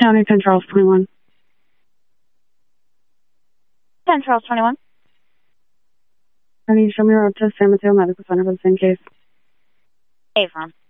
County, 10 Charles 21. 10 Charles 21. Can you show me a road to San Mateo Medical Center for the same case? Avon.